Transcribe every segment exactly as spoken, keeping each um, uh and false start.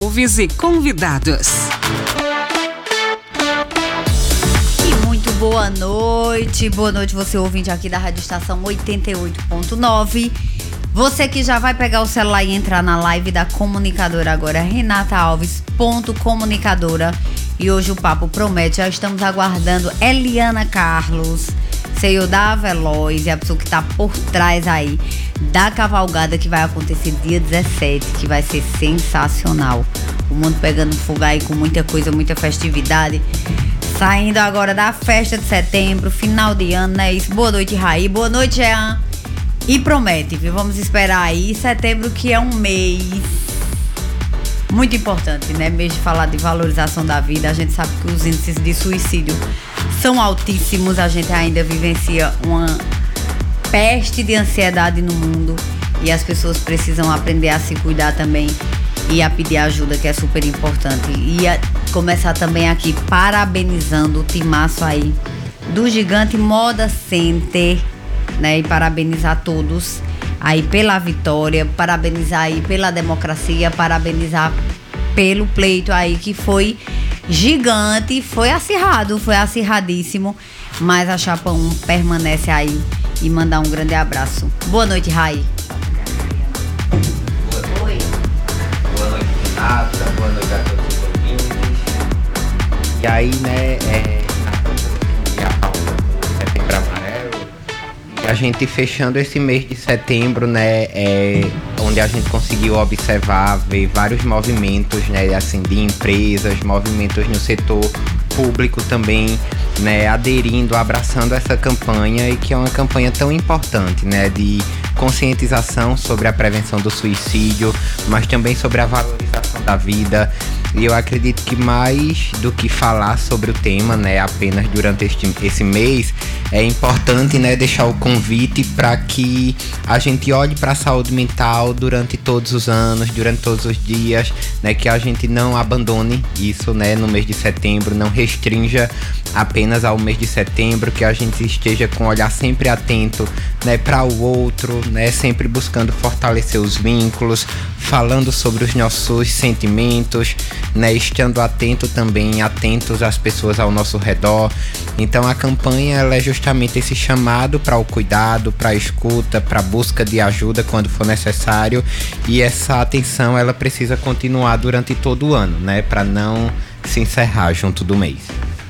Ouves e convidados. E muito boa noite. Boa noite, você ouvinte aqui da Rádio Estação oitenta e oito ponto nove. Você que já vai pegar o celular e entrar na live da comunicadora agora, Renata Alves ponto comunicadora. E hoje o papo promete, já estamos aguardando Eliana Carlos, C E O da Veloz, e a pessoa que está por trás aí da cavalgada que vai acontecer dia dezessete, que vai ser sensacional. O mundo pegando fogo aí com muita coisa, muita festividade. Saindo agora da festa de setembro, final de ano, né? Isso. Boa noite, Raí. Boa noite, Jean. E promete, viu? Vamos esperar aí. Setembro, que é um mês muito importante, né? Mês de falar de valorização da vida. A gente sabe que os índices de suicídio são altíssimos. A gente ainda vivencia uma peste de ansiedade no mundo. E as pessoas precisam aprender a se cuidar também e a pedir ajuda, que é super importante. E a começar também aqui parabenizando o timaço aí do Gigante Moda Center, né? E parabenizar todos aí pela vitória, parabenizar aí pela democracia, parabenizar pelo pleito aí que foi gigante, foi acirrado, foi acirradíssimo, mas a Chapa um permanece aí. E mandar um grande abraço. Boa noite, Rai. Boa noite. Boa noite, Renata. Boa noite a todos os ouvintes. E aí, né, é, na a pauta do Setembro Amarelo, e a gente fechando esse mês de setembro, né, é, onde a gente conseguiu observar, ver vários movimentos, né, assim, de empresas, movimentos no setor público também, né, aderindo, abraçando essa campanha, e que é uma campanha tão importante, né, de conscientização sobre a prevenção do suicídio, mas também sobre a valorização da vida. E eu acredito que mais do que falar sobre o tema, né, apenas durante este, esse mês, é importante, né, deixar o convite para que a gente olhe para a saúde mental durante todos os anos, durante todos os dias, né, que a gente não abandone isso, né, no mês de setembro, não restrinja apenas ao mês de setembro, que a gente esteja com o olhar sempre atento, né, para o outro, né, sempre buscando fortalecer os vínculos, falando sobre os nossos sentimentos, né, estando atento também, atentos às pessoas ao nosso redor. Então a campanha, ela é justamente esse chamado para o cuidado, para a escuta, para a busca de ajuda quando for necessário, e essa atenção, ela precisa continuar durante todo o ano, né, para não se encerrar junto do mês.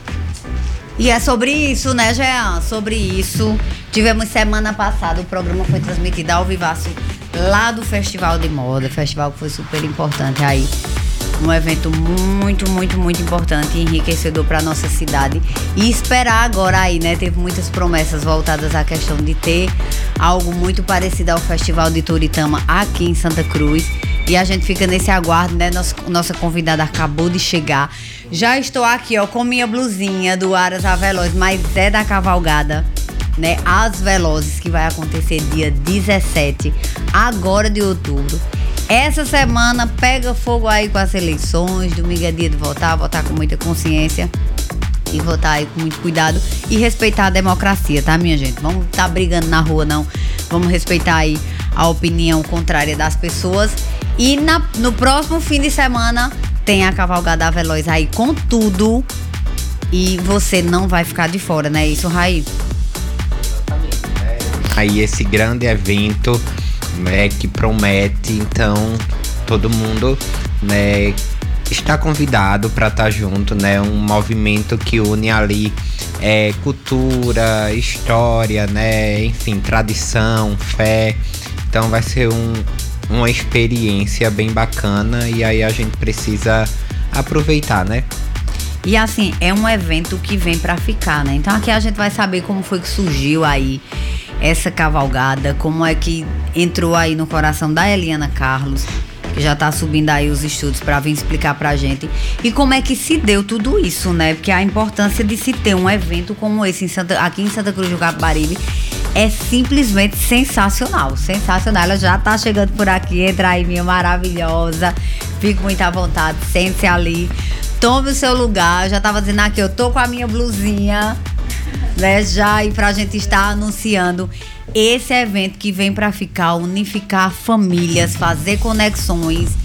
E é sobre isso, né, Jean? Sobre isso. Tivemos semana passada, o programa foi transmitido ao vivaço lá do Festival de Moda, festival que foi super importante aí. Um evento muito, muito, muito importante e enriquecedor para nossa cidade. E esperar agora aí, né? Teve muitas promessas voltadas à questão de ter algo muito parecido ao Festival de Toritama aqui em Santa Cruz. E a gente fica nesse aguardo, né? Nossa, nossa convidada acabou de chegar. Já estou aqui, ó, com minha blusinha do Aras a Veloz, mas é da cavalgada, né? As Velozes, que vai acontecer dia dezessete, agora de outubro. Essa semana pega fogo aí com as eleições, domingo é dia de votar, votar com muita consciência e votar aí com muito cuidado e respeitar a democracia, tá, minha gente? Vamos tá brigando na rua, não. Vamos respeitar aí a opinião contrária das pessoas. E na, no próximo fim de semana tem a Cavalgada Veloz aí com tudo, e você não vai ficar de fora, né? Isso, Raí? Exatamente, né? Aí esse grande evento, né, que promete, então todo mundo, né, está convidado para estar junto, né? Um movimento que une ali é, cultura, história, né? Enfim, tradição, fé. Então vai ser um, uma experiência bem bacana, e aí a gente precisa aproveitar, né? E assim, é um evento que vem para ficar, né? Então aqui a gente vai saber como foi que surgiu aí essa cavalgada, como é que entrou aí no coração da Eliana Carlos, que já tá subindo aí os estudos para vir explicar pra gente, e como é que se deu tudo isso, né? Porque a importância de se ter um evento como esse em Santa, aqui em Santa Cruz do Capibaribe é simplesmente sensacional, sensacional. Ela já tá chegando por aqui, entra aí, minha maravilhosa, fico muito à vontade, sente-se ali, tome o seu lugar. Eu já tava dizendo aqui, eu tô com a minha blusinha, né, já, e pra gente estar anunciando esse evento que vem pra ficar, unificar famílias, fazer conexões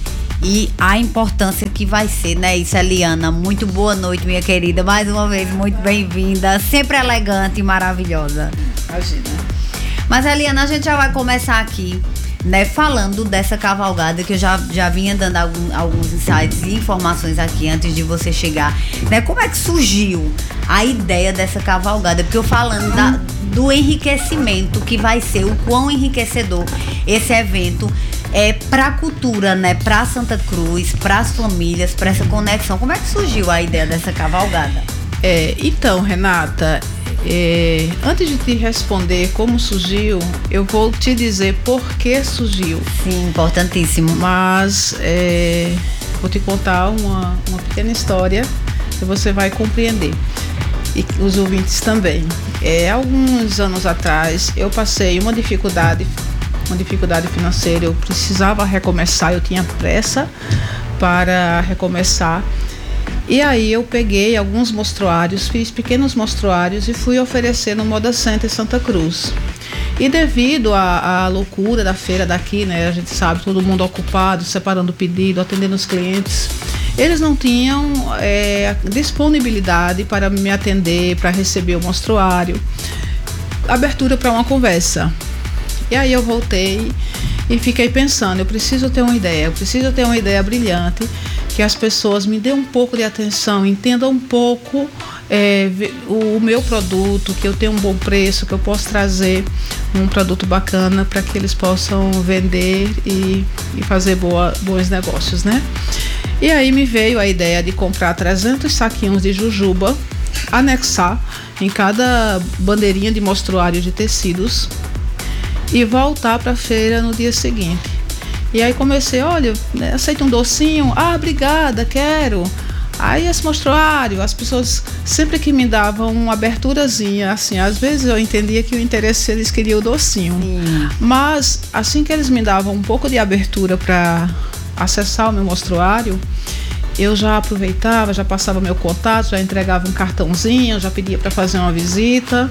e a importância que vai ser, né? Isso, Eliana. Muito boa noite, minha querida. Mais uma vez, muito bem-vinda. Sempre elegante e maravilhosa. Imagina. Mas, Eliana, a gente já vai começar aqui, né, falando dessa cavalgada que eu já, já vinha dando algum, alguns insights e informações aqui antes de você chegar, né? Como é que surgiu a ideia dessa cavalgada? Porque eu falando da, do enriquecimento que vai ser, o quão enriquecedor esse evento é para a cultura, né? Para Santa Cruz, para as famílias, para essa conexão. Como é que surgiu a ideia dessa cavalgada? É, então, Renata, É, antes de te responder como surgiu, eu vou te dizer por que surgiu. Sim, importantíssimo. Mas é, vou te contar uma, uma pequena história que você vai compreender. E os ouvintes também. É, alguns anos atrás, eu passei uma dificuldade, uma dificuldade financeira. Eu precisava recomeçar, eu tinha pressa para recomeçar. E aí eu peguei alguns mostruários, fiz pequenos mostruários e fui oferecer no Moda Center Santa Cruz. E devido à, à loucura da feira daqui, né, a gente sabe, todo mundo ocupado, separando o pedido, atendendo os clientes, eles não tinham é, disponibilidade para me atender, para receber o mostruário, abertura para uma conversa. E aí eu voltei e fiquei pensando, eu preciso ter uma ideia, eu preciso ter uma ideia brilhante, que as pessoas me dêem um pouco de atenção, entendam um pouco é, o, o meu produto, que eu tenho um bom preço, que eu posso trazer um produto bacana para que eles possam vender e, e fazer boa, bons negócios, né? E aí me veio a ideia de comprar trezentos saquinhos de jujuba, anexar em cada bandeirinha de mostruário de tecidos e voltar para a feira no dia seguinte. E aí comecei, olha, aceita um docinho? Ah, obrigada, quero. Aí esse mostruário, as pessoas sempre que me davam uma aberturazinha, assim, às vezes eu entendia que o interesse eles queriam o docinho. Sim. Mas assim que eles me davam um pouco de abertura para acessar o meu mostruário, eu já aproveitava, já passava meu contato, já entregava um cartãozinho, já pedia para fazer uma visita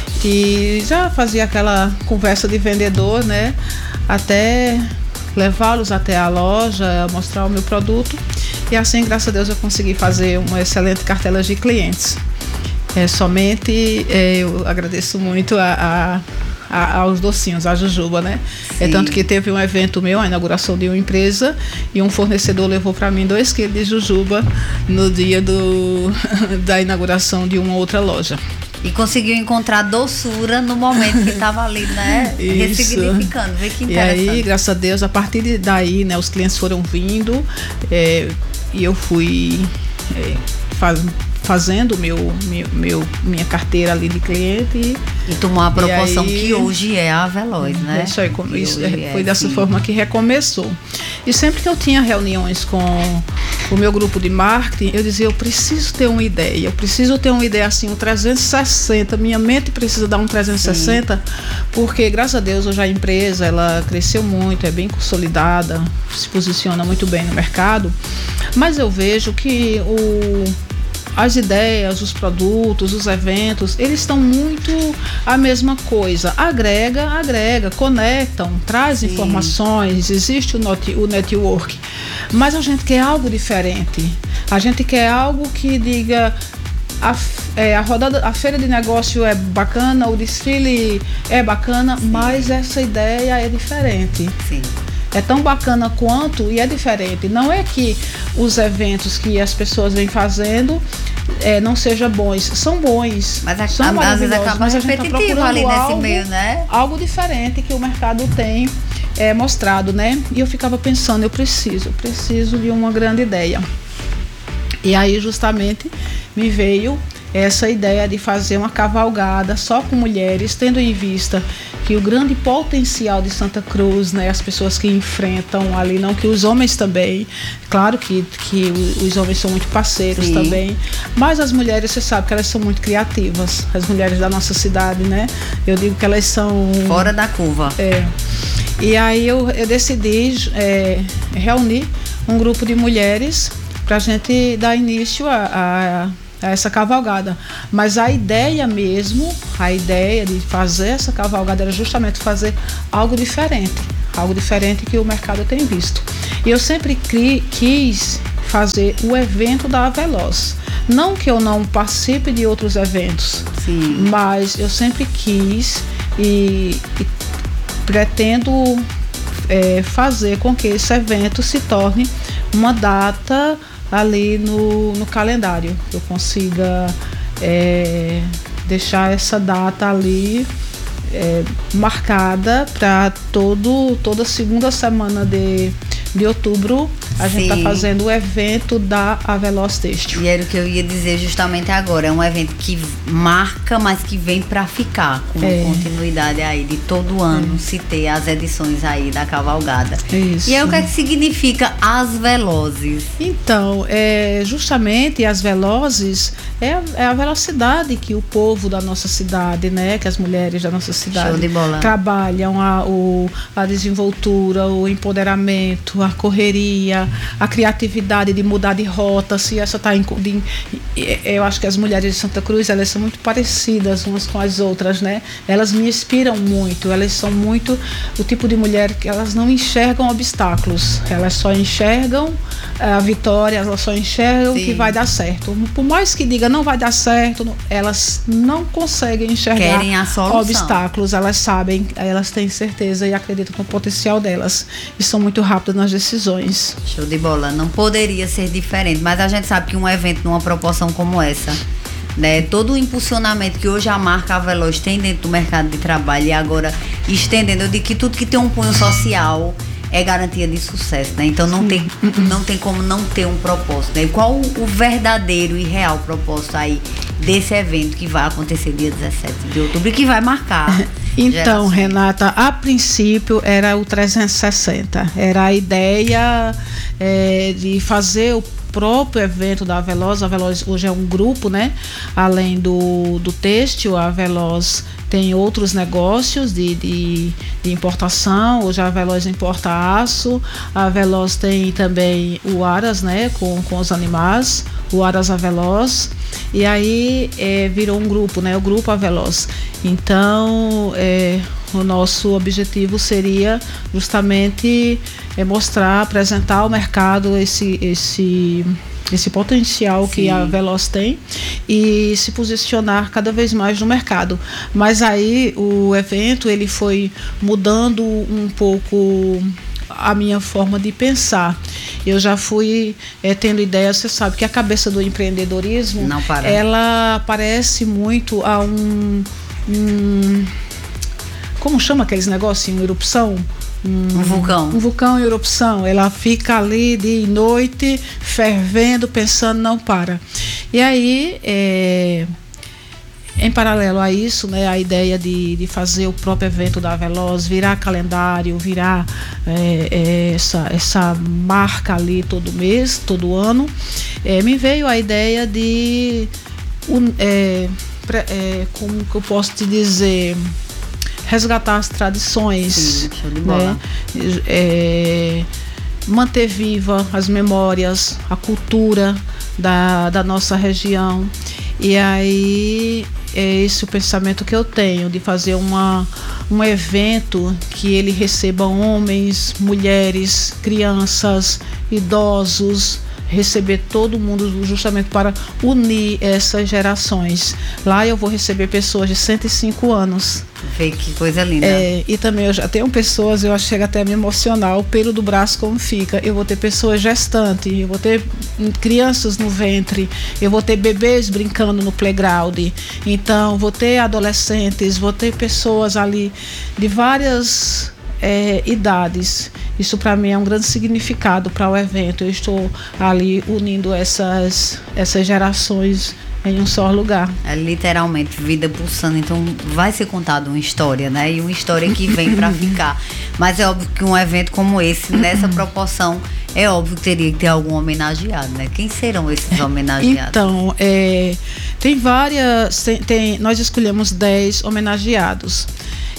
e já fazia aquela conversa de vendedor, né? Até levá-los até a loja, mostrar o meu produto. E assim, graças a Deus, eu consegui fazer uma excelente cartela de clientes. É, somente é, eu agradeço muito a, a, a, aos docinhos, a Jujuba, né? Sim. É tanto que teve um evento meu, a inauguração de uma empresa, e um fornecedor levou para mim dois quilos de Jujuba no dia do, da inauguração de uma outra loja. E conseguiu encontrar doçura no momento que estava ali, né? Isso. Ressignificando. Vê que interessante. E aí, graças a Deus, a partir daí, né, os clientes foram vindo é, e eu fui é, faz, fazendo meu, meu, meu, minha carteira ali de cliente. E, e tomou a proporção aí, que hoje é a Veloz, né? Isso aí, como, isso, é, foi é, dessa sim. forma que recomeçou. E sempre que eu tinha reuniões com o meu grupo de marketing, eu dizia, eu preciso ter uma ideia, eu preciso ter uma ideia assim, um trezentos e sessenta, minha mente precisa dar um trezentos e sessenta, sim. Porque graças a Deus hoje a empresa, ela cresceu muito, é bem consolidada, se posiciona muito bem no mercado, mas eu vejo que o as ideias, os produtos, os eventos, eles estão muito a mesma coisa. Agrega, agrega, conectam, traz Sim. informações, existe o, not- o network. Mas a gente quer algo diferente. A gente quer algo que diga a, é, a rodada, a feira de negócio é bacana, o desfile é bacana, Sim. mas essa ideia é diferente. Sim. É tão bacana quanto e é diferente. Não é que os eventos que as pessoas vêm fazendo é, não sejam bons. São bons. Mas a, são às vezes acaba mas a gente tá procurando ali nesse algo, meio, né? Algo diferente que o mercado tem é, mostrado, né? E eu ficava pensando, eu preciso, eu preciso de uma grande ideia. E aí justamente me veio essa ideia de fazer uma cavalgada só com mulheres, tendo em vista que o grande potencial de Santa Cruz, né, as pessoas que enfrentam ali, não que os homens também, claro que, que os homens são muito parceiros Sim. também, mas as mulheres, você sabe que elas são muito criativas, as mulheres da nossa cidade, né, eu digo que elas são... Fora da curva. É. E aí eu, eu decidi é, reunir um grupo de mulheres para a gente dar início a, a essa cavalgada, mas a ideia mesmo, a ideia de fazer essa cavalgada era justamente fazer algo diferente, algo diferente que o mercado tem visto. E eu sempre cri, quis fazer o evento da Aveloz. Não que eu não participe de outros eventos, Sim. mas eu sempre quis e, e pretendo é, fazer com que esse evento se torne uma data ali no, no calendário. Eu consiga é, deixar essa data ali é, marcada para todo toda segunda semana de, de outubro. A Sim. gente está fazendo o evento da Aveloz Têxtil. E era o que eu ia dizer justamente agora. É um evento que marca, mas que vem para ficar, com uma É. continuidade aí de todo ano É. se ter as edições aí da cavalgada. Isso. E aí o que é que significa as velozes? Então, é, justamente as velozes é a, é a velocidade que o povo da nossa cidade, né, que as mulheres da nossa cidade Show de bola. trabalham, a, o, a desenvoltura, o empoderamento, a correria, a criatividade de mudar de rota, se essa está em, de, eu acho que as mulheres de Santa Cruz, elas são muito parecidas umas com as outras, né? Elas me inspiram muito, elas são muito o tipo de mulher que elas não enxergam obstáculos, elas só enxergam a vitória, elas só enxergam Sim. que vai dar certo. Por mais que diga não vai dar certo, elas não conseguem enxergar Querem a solução. obstáculos, elas sabem, elas têm certeza e acreditam no potencial delas e são muito rápidas nas decisões. Show de bola. Não poderia ser diferente, mas a gente sabe que um evento numa proporção como essa, né, todo o impulsionamento que hoje a marca Aveloz tem dentro do mercado de trabalho e agora estendendo, eu digo que tudo que tem um cunho social é garantia de sucesso, né? Então não tem, não tem como não ter um propósito, né? E qual o verdadeiro e real propósito aí desse evento que vai acontecer dia dezessete de outubro e que vai marcar? Então, gerações? Renata, a princípio era o trezentos e sessenta, era a ideia é, de fazer o próprio evento da Aveloz. A Aveloz hoje é um grupo, né? Além do, do têxtil, a Aveloz tem outros negócios de, de, de importação. Hoje a Aveloz importa aço, a Aveloz tem também o Aras, né? Com, com os animais, o Aras Aveloz. E aí é, virou um grupo, né? O Grupo Aveloz. Então, é, o nosso objetivo seria justamente é, mostrar, apresentar ao mercado esse, esse, esse potencial Sim. que a Aveloz tem e se posicionar cada vez mais no mercado. Mas aí o evento ele foi mudando um pouco a minha forma de pensar. Eu já fui é, tendo ideia, você sabe que a cabeça do empreendedorismo, Não para. ela parece muito a um, um como chama aqueles negócios em erupção? Um vulcão. Um vulcão em erupção. Ela fica ali de noite, fervendo, pensando, não para. E aí, é, em paralelo a isso, né, a ideia de, de fazer o próprio evento da Aveloz, virar calendário, virar é, é, essa, essa marca ali todo mês, todo ano, é, me veio a ideia de, um, é, pre, é, como que eu posso te dizer, resgatar as tradições. Sim, show de bola. Né, é, manter viva as memórias, a cultura da, da nossa região. E aí é esse o pensamento que eu tenho, de fazer uma, um evento que ele receba homens, mulheres, crianças, idosos, receber todo mundo justamente para unir essas gerações. Lá eu vou receber pessoas de cento e cinco anos. Vê que coisa linda. É, e também eu já tenho pessoas, eu chego até a me emocionar, o pelo do braço como fica. Eu vou ter pessoas gestantes, eu vou ter crianças no ventre, eu vou ter bebês brincando no playground. Então, vou ter adolescentes, vou ter pessoas ali de várias é, idades. Isso para mim é um grande significado para o evento. Eu estou ali unindo essas, essas gerações em um só lugar. É literalmente vida pulsando, então vai ser contada uma história, né? E uma história que vem para ficar. Mas é óbvio que um evento como esse, nessa proporção, é óbvio que teria que ter algum homenageado, né? Quem serão esses homenageados? Então, é, tem várias, tem, tem, nós escolhemos dez homenageados.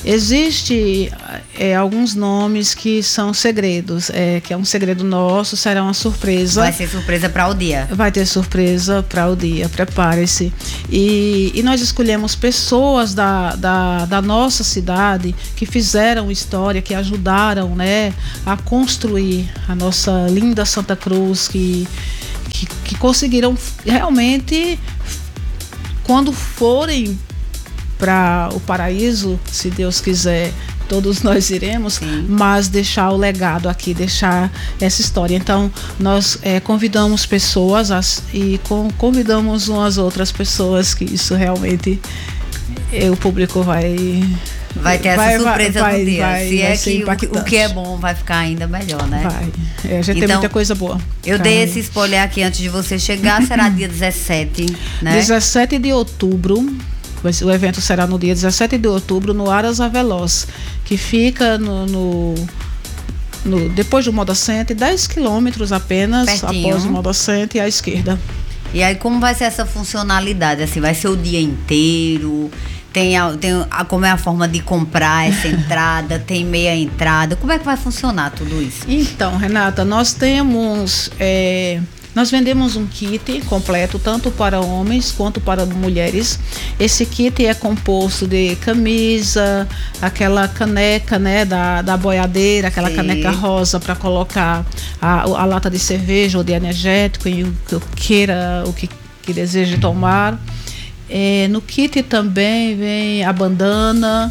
Existe é, alguns nomes que são segredos, é, que é um segredo nosso, será uma surpresa. Vai ser surpresa para o dia. Vai ter surpresa para o dia, prepare-se. E, e nós escolhemos pessoas da, da, da nossa cidade que fizeram história, que ajudaram, né, a construir a nossa linda Santa Cruz, que, que, que conseguiram realmente, quando forem para o paraíso, se Deus quiser, todos nós iremos, sim, mas deixar o legado aqui, deixar essa história. Então nós é, convidamos pessoas as, e com, convidamos umas outras pessoas que isso realmente é, o público vai vai ter vai, essa surpresa vai, no dia. vai, se vai é que impactante. O que é bom vai ficar ainda melhor, né? Vai. É, a gente então, tem muita coisa boa. Eu dei esse spoiler aqui antes de você chegar. Será dia dezessete, né? dezessete de outubro. O evento será no dia dezessete de outubro no Aras Aveloz, que fica no, no, no depois do Moda Center, dez quilômetros apenas, pertinho, após o Moda Center, à esquerda. E aí como vai ser essa funcionalidade? Assim, vai ser o dia inteiro? Tem, a, tem a, como é a forma de comprar essa entrada? Tem meia entrada? Como é que vai funcionar tudo isso? Então, Renata, nós temos... É, Nós vendemos um kit completo, tanto para homens quanto para mulheres. Esse kit é composto de camisa, aquela caneca, né, da, da boiadeira, aquela Sim. caneca rosa para colocar a, a lata de cerveja ou de energético e o que queira, o que, que deseje tomar. É, no kit também vem a bandana,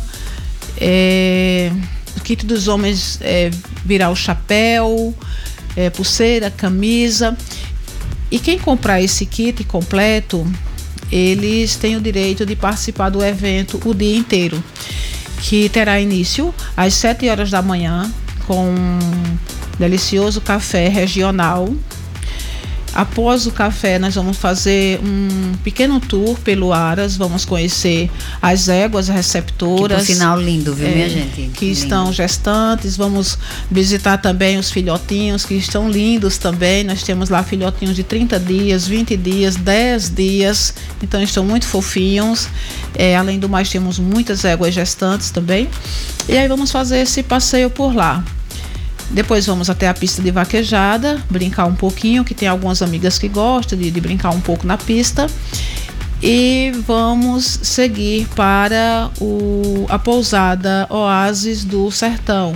é, o kit dos homens é, virá o chapéu, é, pulseira, camisa. E quem comprar esse kit completo, eles têm o direito de participar do evento o dia inteiro, que terá início às sete horas da manhã, com um delicioso café regional. Após o café, nós vamos fazer um pequeno tour pelo Aras, vamos conhecer as éguas receptoras. Que por sinal lindo, viu, é, minha gente? Que lindo. Estão gestantes, vamos visitar também os filhotinhos, que estão lindos também. Nós temos lá filhotinhos de trinta dias, vinte dias, dez dias, então estão muito fofinhos. É, além do mais, temos muitas éguas gestantes também. E aí vamos fazer esse passeio por lá. Depois vamos até a pista de vaquejada, brincar um pouquinho, que tem algumas amigas que gostam de, de brincar um pouco na pista. E vamos seguir para o, a pousada Oásis do Sertão.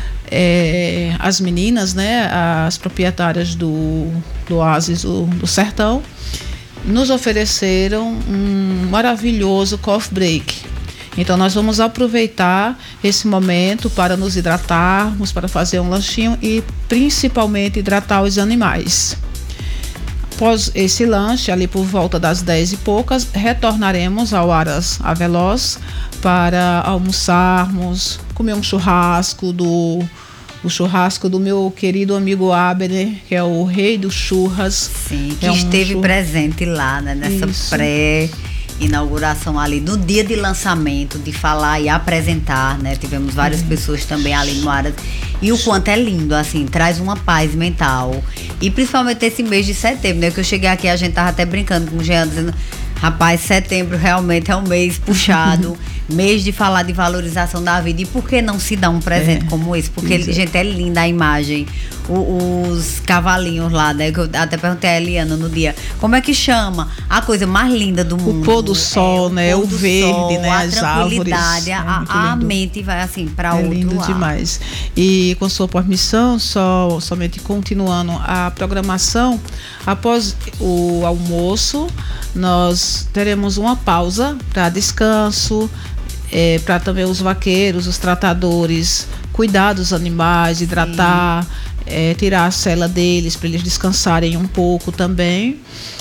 É, as meninas, né, as proprietárias do, do Oásis do, do Sertão, nos ofereceram um maravilhoso coffee break. Então nós vamos aproveitar esse momento para nos hidratarmos, para fazer um lanchinho e principalmente hidratar os animais. Após esse lanche, ali por volta das dez e poucas, retornaremos ao Aras Aveloz para almoçarmos, comer um churrasco do o churrasco do meu querido amigo Abner, que é o rei dos churras. Sim, que é um esteve churras... presente lá, né, nessa Isso. pré inauguração ali, no dia de lançamento, de falar e apresentar, né? Tivemos várias uhum. pessoas também ali no Aras. E o quanto é lindo, assim, traz uma paz mental. E principalmente esse mês de setembro, né? Que eu cheguei aqui, a gente tava até brincando com o Jean, dizendo, rapaz, setembro realmente é um mês puxado, mês de falar de valorização da vida. E por que não se dá um presente é. como esse? Porque, Isso. gente, é linda a imagem. O, os cavalinhos lá, né? Que eu até perguntei a Eliana no dia, como é que chama? A coisa mais linda do mundo. O pôr do sol, é, né? O, o verde, sol, né? A As tranquilidade, árvores. A, a mente vai assim para é outro lindo lado. demais. E com sua permissão, só, somente continuando a programação, após o almoço, nós teremos uma pausa para descanso, é, para também os vaqueiros, os tratadores, cuidar dos animais, hidratar, é, tirar a sela deles para eles descansarem um pouco também.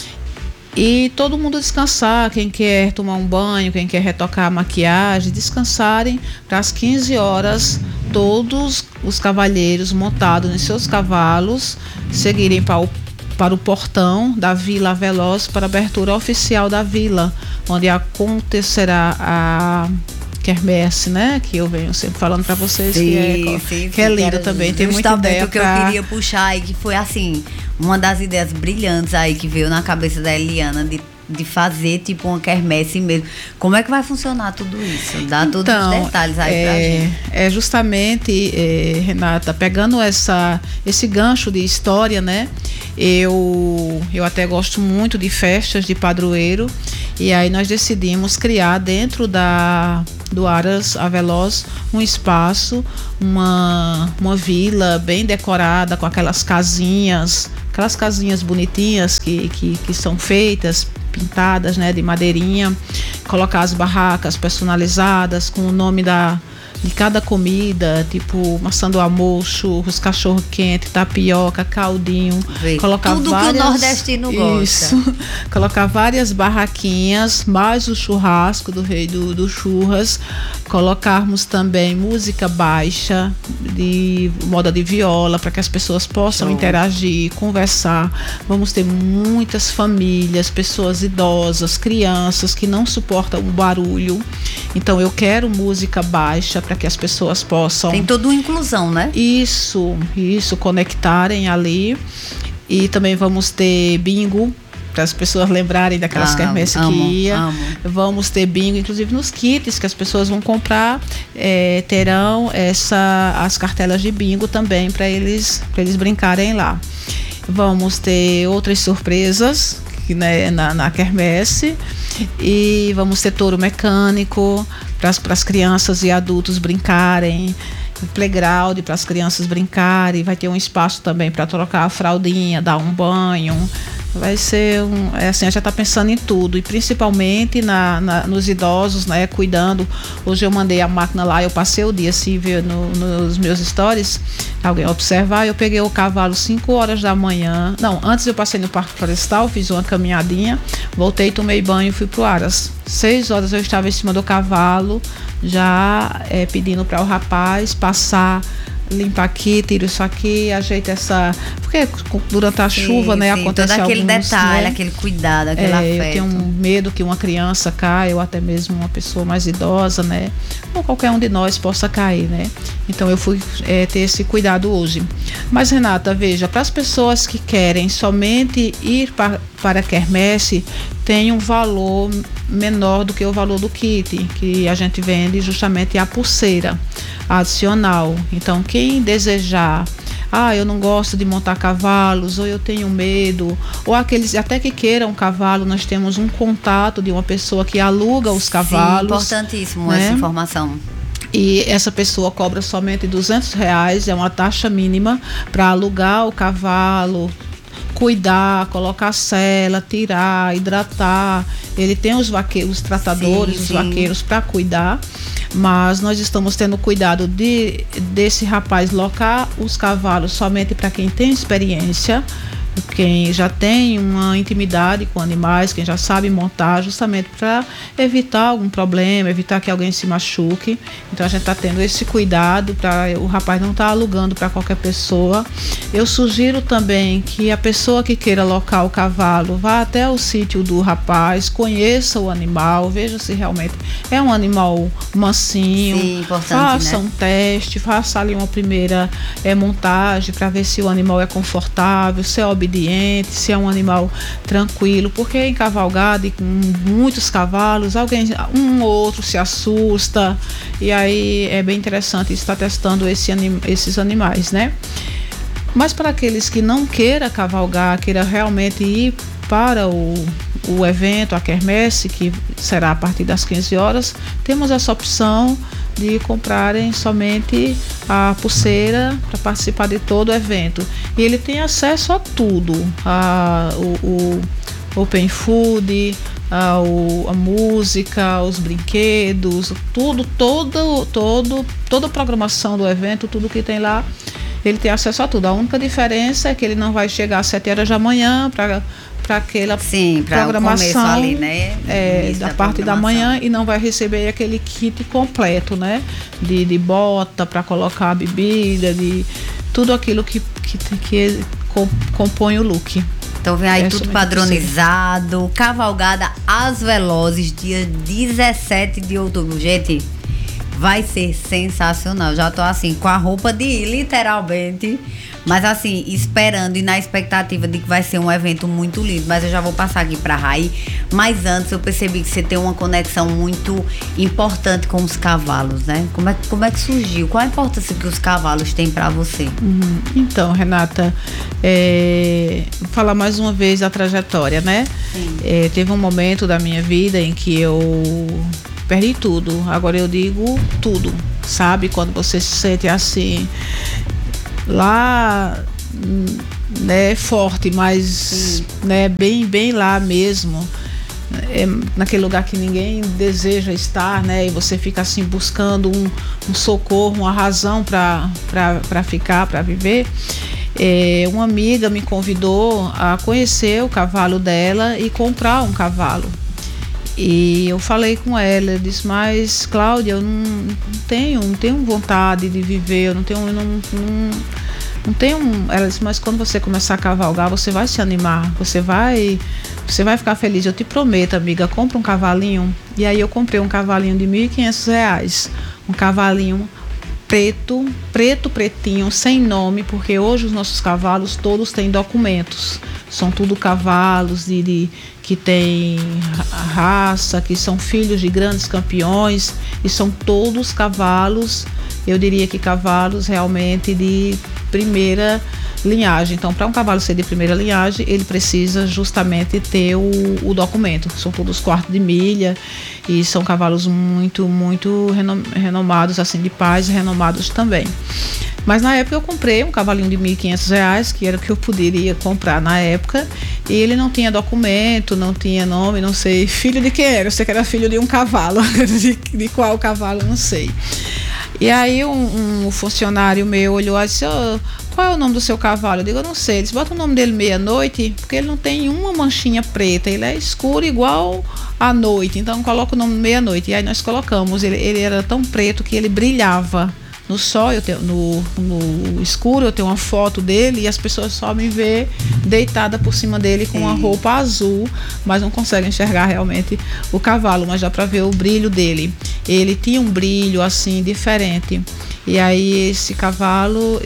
E todo mundo descansar, quem quer tomar um banho, quem quer retocar a maquiagem, descansarem para as quinze horas, todos os cavalheiros montados em seus cavalos seguirem para o, para o portão da Vila Aveloz, para a abertura oficial da vila, onde acontecerá a quermesse, né? Que eu venho sempre falando para vocês, sim, que é, sim, que é lindo também. Tem muita ideia o que pra... eu queria puxar aí, que foi assim, uma das ideias brilhantes aí que veio na cabeça da Eliana, de de fazer tipo uma quermesse mesmo. Como é que vai funcionar tudo isso? Dá então, todos os detalhes aí é, pra gente. É justamente, é, Renata, pegando essa, esse gancho de história, né? Eu, eu até gosto muito de festas de padroeiro, e aí nós decidimos criar dentro da, do Aras Aveloz um espaço, uma, uma vila bem decorada com aquelas casinhas, aquelas casinhas bonitinhas que, que, que são feitas, pintadas, né, de madeirinha, colocar as barracas personalizadas com o nome da de cada comida, tipo maçã do amor, churros, cachorro quente, tapioca, caldinho, Vê, colocar tudo várias, que o nordestino gosta. Isso, colocar várias barraquinhas, mais o churrasco do rei do, do churras, colocarmos também música baixa, de moda de viola, para que as pessoas possam Show. interagir, conversar. Vamos ter muitas famílias, pessoas idosas, crianças que não suportam o barulho. Então eu quero música baixa para que as pessoas possam... Tem toda uma inclusão, né? Isso, isso, conectarem ali. E também vamos ter bingo, para as pessoas lembrarem daquelas Ah, quermesses amo, que ia. amo. Vamos ter bingo, inclusive nos kits que as pessoas vão comprar, é, terão essa, as cartelas de bingo também para eles, para eles brincarem lá. Vamos ter outras surpresas, né, na, na quermesse, e vamos ter touro mecânico para as crianças e adultos brincarem, playground para as crianças brincarem, vai ter um espaço também para trocar a fraldinha, dar um banho. Vai ser um, é assim, a gente já está pensando em tudo, e principalmente na, na, nos idosos, né, cuidando. Hoje eu mandei a máquina lá, eu passei o dia, se ver no, nos meus stories, alguém observar, eu peguei o cavalo cinco horas da manhã, não, antes eu passei no Parque Florestal, fiz uma caminhadinha, voltei, tomei banho e fui pro Aras. Seis horas eu estava em cima do cavalo, já é, pedindo para o rapaz passar, limpa aqui, tira isso aqui, ajeita essa... Porque durante a sim, chuva, né, sim, acontece todo aquele alguns, detalhe, né, aquele cuidado, aquele é, afeto. Eu tenho um medo que uma criança caia, ou até mesmo uma pessoa mais idosa, né, ou qualquer um de nós possa cair, né. Então eu fui é, ter esse cuidado hoje. Mas, Renata, veja, para as pessoas que querem somente ir para, para a quermesse, tem um valor menor do que o valor do kit, que a gente vende justamente a pulseira adicional. Então, quem desejar, ah, eu não gosto de montar cavalos, ou eu tenho medo, ou aqueles até que queiram um cavalo, nós temos um contato de uma pessoa que aluga os cavalos. Sim, importantíssimo, né, essa informação. E essa pessoa cobra somente duzentos reais, é uma taxa mínima para alugar o cavalo, cuidar, colocar sela, tirar, hidratar. Ele tem os vaqueiros, os tratadores, sim, os sim. vaqueiros para cuidar, mas nós estamos tendo cuidado de desse rapaz locar os cavalos somente para quem tem experiência, quem já tem uma intimidade com animais, quem já sabe montar, justamente para evitar algum problema, evitar que alguém se machuque. Então a gente está tendo esse cuidado para o rapaz não estar tá alugando para qualquer pessoa. Eu sugiro também que a pessoa que queira alocar o cavalo vá até o sítio do rapaz, conheça o animal, veja se realmente é um animal mansinho. Sim, importante, faça, né, um teste, faça ali uma primeira é, montagem para ver se o animal é confortável, se é obediente, se é um animal tranquilo, porque em cavalgada e com muitos cavalos, alguém, um ou outro se assusta, e aí é bem interessante estar testando esse anim, esses animais, né? Mas para aqueles que não queiram cavalgar, queira realmente ir para o, o evento, a quermesse, que será a partir das quinze horas, temos essa opção de comprarem somente a pulseira para participar de todo o evento. E ele tem acesso a tudo, a, o, o Open Food, a, o, a música, os brinquedos, tudo, todo, todo, toda a programação do evento, tudo que tem lá, ele tem acesso a tudo. A única diferença é que ele não vai chegar às sete horas da manhã para para aquela Sim, programação ali, né? É, da, da parte da manhã, e não vai receber aquele kit completo, né? De, de bota para colocar a bebida, de tudo aquilo que, que, que compõe o look. Então vem aí é tudo padronizado, possível. Cavalgada As Velozes, dia dezessete de outubro. Gente, vai ser sensacional. Já tô assim, com a roupa de ir, literalmente, Mas assim, esperando e na expectativa de que vai ser um evento muito lindo. Mas eu já vou passar aqui pra Rai. Mas antes eu percebi que você tem uma conexão muito importante com os cavalos, né? Como é, como é que surgiu? Qual a importância que os cavalos têm pra você? Uhum. Então, Renata, é, vou falar mais uma vez da trajetória, né? É, teve um momento da minha vida em que eu perdi tudo. Agora eu digo tudo, sabe? Quando você se sente assim, lá, né, forte, mas né, bem, bem lá mesmo. É naquele lugar que ninguém deseja estar, né? E você fica assim buscando um, um socorro, uma razão para ficar, para viver. É, uma amiga me convidou a conhecer o cavalo dela e comprar um cavalo. E eu falei com ela, eu disse, mas Cláudia, eu não, não tenho, não tenho vontade de viver, eu não tenho, eu não, não, não tenho. Ela disse, mas quando você começar a cavalgar, você vai se animar, você vai, você vai ficar feliz. Eu te prometo, amiga, compra um cavalinho. E aí eu comprei um cavalinho de mil e quinhentos reais, um cavalinho preto, preto, pretinho, sem nome, porque hoje os nossos cavalos todos têm documentos. São tudo cavalos de, de, que têm raça, que são filhos de grandes campeões, e são todos cavalos, eu diria que cavalos realmente de primeira linhagem. Então, para um cavalo ser de primeira linhagem, ele precisa justamente ter o, o documento. São todos quartos de milha e são cavalos muito, muito renomados, assim, de pais, renomados também. Mas na época eu comprei um cavalinho de mil e quinhentos reais, que era o que eu poderia comprar na época, e ele não tinha documento, não tinha nome, não sei filho de quem era. Eu sei que era filho de um cavalo, de, de qual cavalo, não sei. E aí um, um funcionário meu olhou e disse, oh, qual é o nome do seu cavalo? Eu digo, eu não sei. Eles botam o nome dele meia-noite, porque ele não tem uma manchinha preta, ele é escuro igual à noite, então coloca o nome meia-noite. E aí nós colocamos, ele, ele era tão preto que ele brilhava. No sol, eu tenho, no, no escuro, eu tenho uma foto dele e as pessoas só me vê deitada por cima dele com uma roupa azul, mas não conseguem enxergar realmente o cavalo, mas dá para ver o brilho dele. Ele tinha um brilho assim diferente. E aí esse cavalo,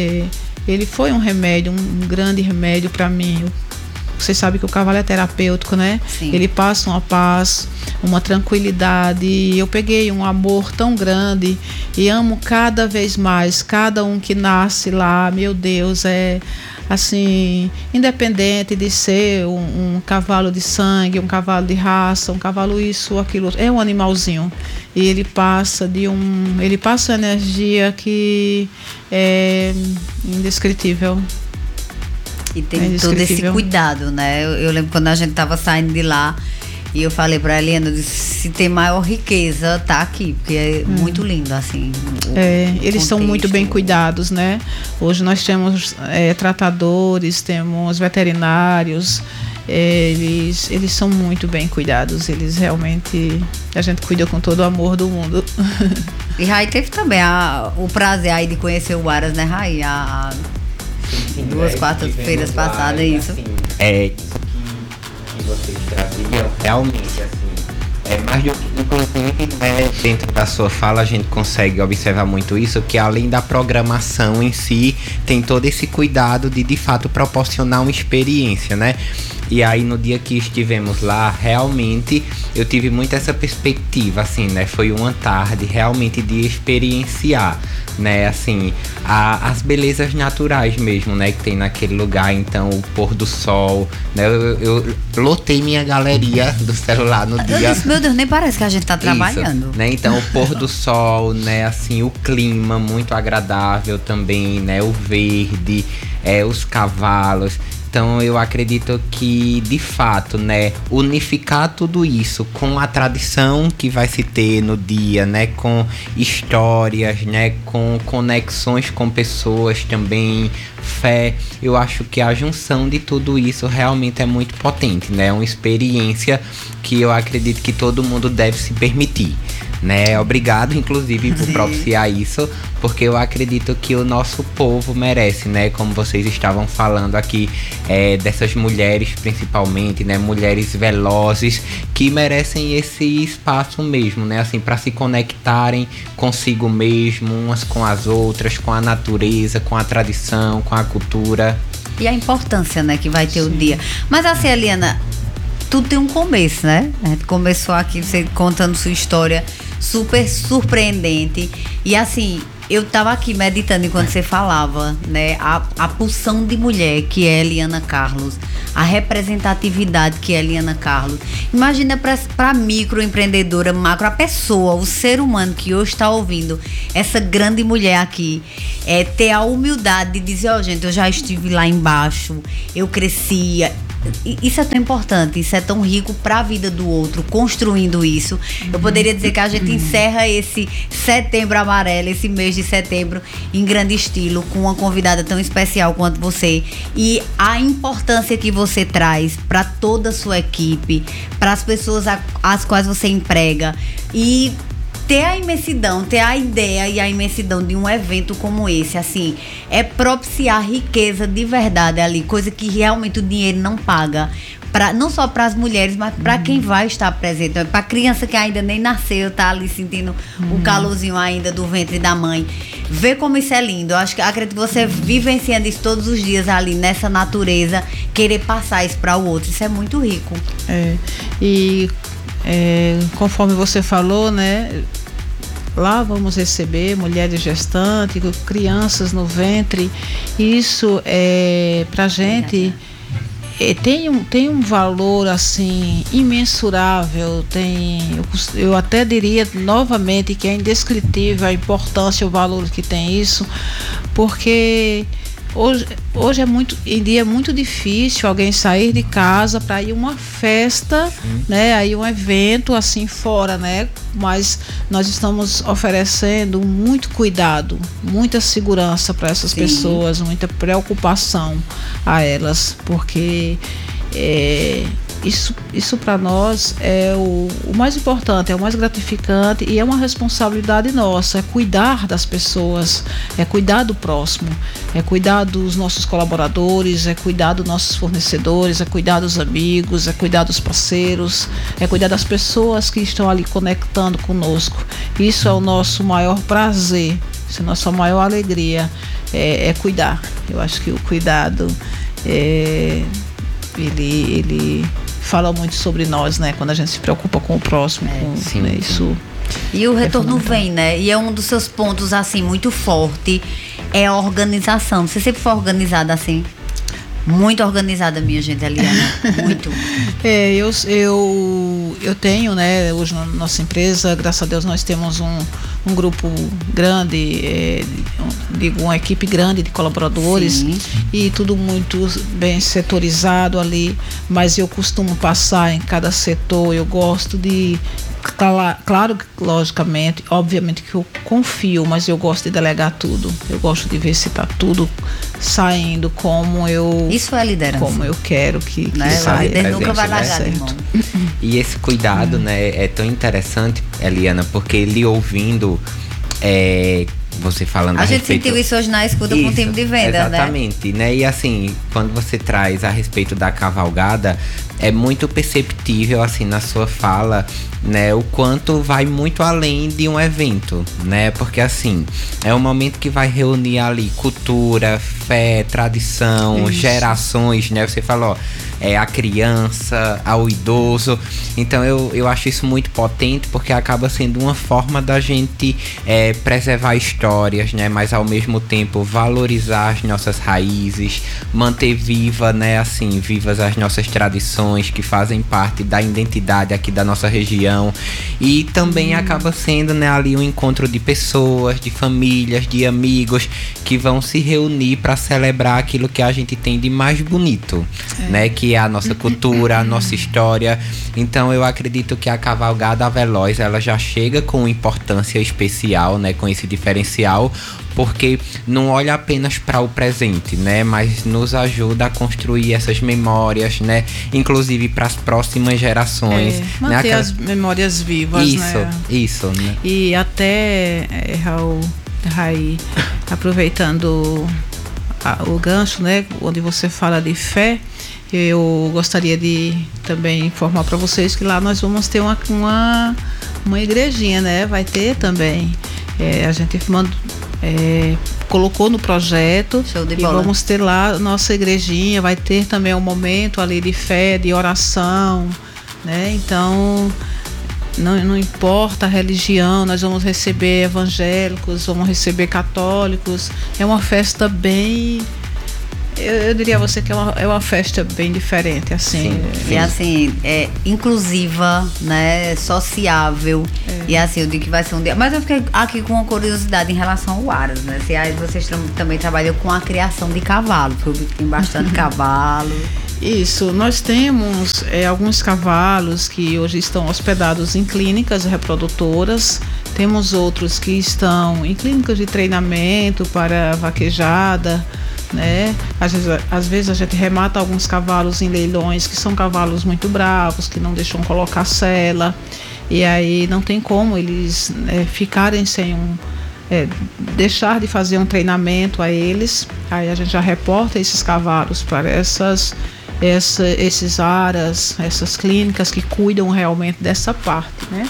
ele foi um remédio, um grande remédio para mim. Você sabe que o cavalo é terapêutico, né? Sim. Ele passa uma paz, uma tranquilidade. Eu peguei um amor tão grande e amo cada vez mais cada um que nasce lá. Meu Deus, é assim, independente de ser um, um cavalo de sangue, um cavalo de raça, um cavalo isso, aquilo, é um animalzinho. E ele passa de um, ele passa energia que é indescritível. E tem é todo esse cuidado, né? Eu, eu lembro quando a gente tava saindo de lá e eu falei pra Eliana, eu disse, se tem maior riqueza, tá aqui, porque é hum. muito lindo, assim. O, é, o eles contexto. São muito bem cuidados, né? Hoje nós temos é, tratadores, temos veterinários, é, eles, eles são muito bem cuidados, eles realmente, a gente cuida com todo o amor do mundo. E Rai teve também a, o prazer aí de conhecer o Aras, né, Rai? A, Sim, duas quartas-feiras passadas, é isso? Assim, é isso que, que vocês traziam, realmente, assim, é mais do que, inclusive, né, dentro da sua fala a gente consegue observar muito isso, que além da programação em si, tem todo esse cuidado de, de fato, proporcionar uma experiência, né? E aí no dia que estivemos lá, realmente eu tive muito essa perspectiva, assim, né? Foi uma tarde realmente de experienciar, né? Assim, a, as belezas naturais mesmo, né? Que tem naquele lugar. Então, o pôr do sol, né? Eu, eu, eu lotei minha galeria do celular no dia. Eu disse, meu Deus, nem parece que a gente tá trabalhando. Isso, né? Então, o pôr do sol, né? Assim, o clima muito agradável também, né? O verde, é, os cavalos. Então eu acredito que, de fato, né, unificar tudo isso com a tradição que vai se ter no dia, né, com histórias, né, com conexões com pessoas também, fé, eu acho que a junção de tudo isso realmente é muito potente, né, é uma experiência que eu acredito que todo mundo deve se permitir. Né? Obrigado, inclusive, por propiciar isso, porque eu acredito que o nosso povo merece, né? Como vocês estavam falando aqui, é, dessas mulheres principalmente, né? Mulheres velozes que merecem esse espaço mesmo, né? Assim, para se conectarem consigo mesmo, umas com as outras, com a natureza, com a tradição, com com a cultura. E a importância, né, que vai ter Sim. o dia. Mas assim, Eliana, tudo tem um começo, né? A gente começou aqui, você contando sua história super surpreendente. E assim, eu tava aqui meditando enquanto você falava, né? A, a pulsão de mulher que é Eliana Carlos, a representatividade que é Eliana Carlos. Imagina pra, pra microempreendedora, macro, a pessoa, o ser humano que hoje está ouvindo essa grande mulher aqui, é ter a humildade de dizer, ó, oh, gente, eu já estive lá embaixo, eu crescia. Isso é tão importante, isso é tão rico para a vida do outro, construindo isso. Eu poderia dizer que a gente encerra esse Setembro Amarelo, esse mês de setembro, em grande estilo, com uma convidada tão especial quanto você. E a importância que você traz para toda a sua equipe, para as pessoas às quais você emprega. E ter a imensidão, ter a ideia e a imensidão de um evento como esse, assim, é propiciar riqueza de verdade ali, coisa que realmente o dinheiro não paga. Pra, não só para as mulheres, mas para quem vai estar presente. Para a criança que ainda nem nasceu, tá ali sentindo uhum. o calorzinho ainda do ventre da mãe. Ver como isso é lindo. Eu acho que acredito que você vivenciando isso todos os dias ali nessa natureza, querer passar isso para o outro. Isso é muito rico. É, e É, conforme você falou, né? Lá vamos receber mulheres gestantes, crianças no ventre. Isso é pra gente é, tem, um, tem um valor assim imensurável. Tem, eu, eu até diria novamente que é indescritível a importância, o valor que tem isso, porque Hoje, hoje é muito, em dia é muito difícil alguém sair de casa para ir uma festa, Sim. né? Aí um evento assim fora, né? Mas nós estamos oferecendo muito cuidado, muita segurança para essas Sim. pessoas, muita preocupação a elas, porque é, isso, isso para nós é o, o mais importante, é o mais gratificante e é uma responsabilidade nossa, é cuidar das pessoas, é cuidar do próximo, é cuidar dos nossos colaboradores, é cuidar dos nossos fornecedores, é cuidar dos amigos, é cuidar dos parceiros, é cuidar das pessoas que estão ali conectando conosco. Isso é o nosso maior prazer, isso é a nossa maior alegria, é, é cuidar. Eu acho que o cuidado é, ele, ele fala muito sobre nós, né? Quando a gente se preocupa com o próximo, é, com, sim, né? sim. Isso. E o retorno é vem, né? E é um dos seus pontos, assim, muito forte, é a organização. Você sempre foi organizada assim? Muito organizada, minha gente, Eliana. Muito. É, eu, eu, eu tenho, né, hoje na nossa empresa, graças a Deus, nós temos um, um grupo grande, é, digo, uma equipe grande de colaboradores. Sim. E tudo muito bem setorizado ali, mas eu costumo passar em cada setor, eu gosto de... Claro que, logicamente, obviamente que eu confio, mas eu gosto de delegar tudo. Eu gosto de ver se está tudo saindo como eu... Isso é liderança. Como eu quero que, que né? saia. O líder nunca vai largar de mão. E esse cuidado, né, é tão interessante, Eliana, porque ele ouvindo... É, você falando a, a gente respeito... sentiu isso hoje na escuta isso, com o time de venda, exatamente, né? né? E assim, quando você traz a respeito da cavalgada, é muito perceptível, assim, na sua fala, né? O quanto vai muito além de um evento, né? Porque, assim, é um momento que vai reunir ali cultura, fé, tradição, isso. gerações, né? Você falou, ó, é a criança, ao idoso. Então, eu, eu acho isso muito potente, porque acaba sendo uma forma da gente é, preservar histórias, né? Mas, ao mesmo tempo, valorizar as nossas raízes, manter viva, né? Assim, vivas as nossas tradições que fazem parte da identidade aqui da nossa região. E também hum. acaba sendo, né, ali um encontro de pessoas, de famílias, de amigos que vão se reunir para celebrar aquilo que a gente tem de mais bonito, é. né? Que é a nossa cultura, a nossa história. Então eu acredito que a cavalgada veloz, ela já chega com importância especial, né? Com esse diferencial, porque não olha apenas para o presente, né? Mas nos ajuda a construir essas memórias, né? Inclusive para as próximas gerações. É, manter né? Aquela... as memórias vivas, isso, né? Isso, né? E até, é, Raul, Raí, aproveitando a, o gancho, né? Onde você fala de fé, eu gostaria de também informar para vocês que lá nós vamos ter uma, uma, uma igrejinha, né? Vai ter também. É, a gente manda... É, colocou no projeto. Show de e bola. Vamos ter lá nossa igrejinha, vai ter também um momento ali de fé, de oração, né? Então não, não importa a religião, nós vamos receber evangélicos, vamos receber católicos. É uma festa bem, eu, eu diria a você que é uma, é uma festa bem diferente, assim. Sim, e assim, é inclusiva, né, sociável, é. E assim, eu digo que vai ser um dia, mas eu fiquei aqui com uma curiosidade em relação ao Aras, né, se aí vocês também trabalham com a criação de cavalo, porque eu vi que tem bastante cavalo. Isso, nós temos é, alguns cavalos que hoje estão hospedados em clínicas reprodutoras, temos outros que estão em clínicas de treinamento para vaquejada, né? Às vezes, às vezes a gente remata alguns cavalos em leilões que são cavalos muito bravos, que não deixam colocar sela, e aí não tem como eles é, ficarem sem um, é, deixar de fazer um treinamento a eles. Aí a gente já reporta esses cavalos para essas, essa, esses aras, essas clínicas que cuidam realmente dessa parte, né?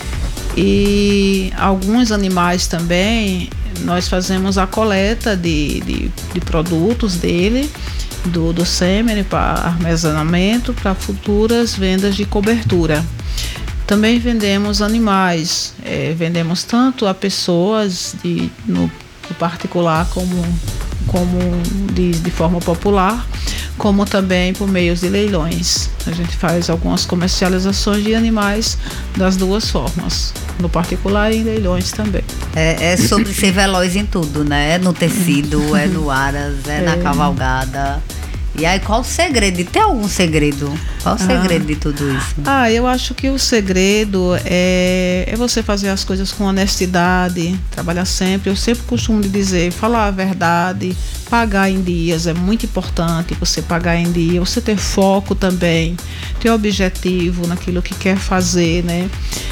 E alguns animais também nós fazemos a coleta de, de, de produtos dele, do, do sêmen para armazenamento, para futuras vendas de cobertura. Também vendemos animais, é, vendemos tanto a pessoas de, no, no particular como, como de, de forma popular, como também por meios de leilões. A gente faz algumas comercializações de animais das duas formas, no particular e em leilões também. É, é sobre ser veloz em tudo, né? No tecido, é no aras, é, é na cavalgada. E aí, qual o segredo? Tem algum segredo? Qual o segredo ah, de tudo isso? Ah, eu acho que o segredo é, é você fazer as coisas com honestidade, trabalhar sempre. Eu sempre costumo dizer, falar a verdade, pagar em dias. É muito importante você pagar em dia, você ter foco também, ter objetivo naquilo que quer fazer, né?